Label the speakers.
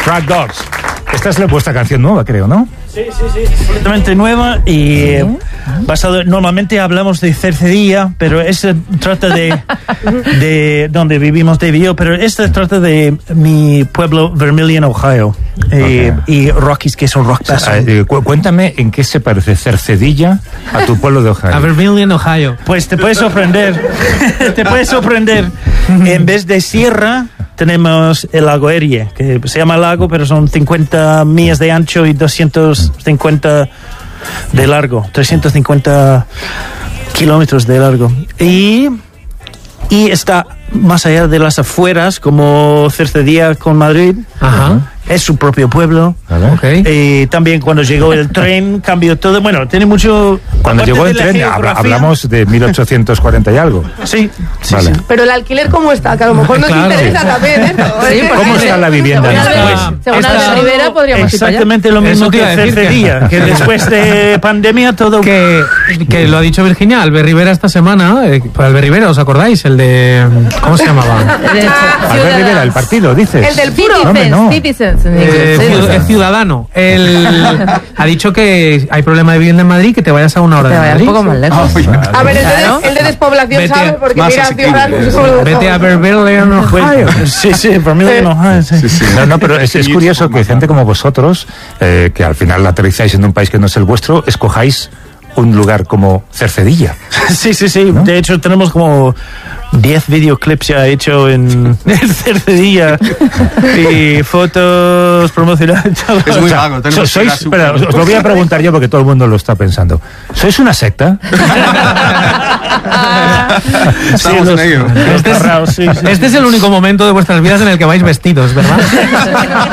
Speaker 1: Track Dogs. Esta es vuestra canción nueva, creo, ¿no?
Speaker 2: Sí, completamente nueva y basado. Normalmente hablamos de Cercedilla, pero esta trata de donde vivimos David y yo, pero esta trata de mi pueblo Vermilion, Ohio, y Rockies, que es un rock paso.
Speaker 1: Cuéntame en qué se parece Cercedilla a tu pueblo de Ohio.
Speaker 3: A Vermilion, Ohio.
Speaker 2: Pues te puedes sorprender. En vez de sierra tenemos el lago Erie, que se llama lago, pero son 50 millas de ancho y 250 de largo, 350 kilómetros de largo. Y está más allá de las afueras, como Cercedilla con Madrid.
Speaker 3: Ajá.
Speaker 2: Es su propio pueblo.
Speaker 3: Okay.
Speaker 2: Y también cuando llegó el tren cambió todo. Bueno, tiene mucho.
Speaker 1: Cuando llegó el tren, hablamos de 1840 y algo.
Speaker 2: Sí,
Speaker 1: vale.
Speaker 2: sí.
Speaker 4: Pero el alquiler, ¿cómo está? Que a lo mejor nos interesa también esto.
Speaker 3: Sí,
Speaker 1: ¿cómo está la vivienda después?
Speaker 4: Según Albert Rivera podríamos ir para allá.
Speaker 2: Exactamente lo mismo que Cercedilla, que después de pandemia todo...
Speaker 3: Que lo ha dicho Virginia, Albert Rivera esta semana. Albert Rivera, ¿os acordáis? El de... ¿Cómo se llamaba?
Speaker 1: Albert Rivera, el partido, dices.
Speaker 4: El del puro.
Speaker 3: Citizens. El ciudadano. Él ha dicho que hay problema de vivienda en Madrid, que te vayas a una hora de Madrid.
Speaker 4: Un poco más lejos. A ver, el de despoblación sabe, porque mira, ciudadanos.
Speaker 3: Vete a Vermilion, Ohio.
Speaker 2: Sí, Vermilion, Ohio. Sí.
Speaker 1: No, pero es curioso que gente como vosotros, que al final aterrizáis en un país que no es el vuestro, escojáis un lugar como Cercedilla.
Speaker 2: Sí. ¿No? De hecho, tenemos como 10 videoclips ya hecho en Cercedilla y fotos promocionales.
Speaker 5: Es muy vago.
Speaker 1: Espera, os lo voy a preguntar yo porque todo el mundo lo está pensando. ¿Sois una secta?
Speaker 5: Estamos en ello.
Speaker 3: Este es el único momento de vuestras vidas en el que vais vestidos, ¿verdad?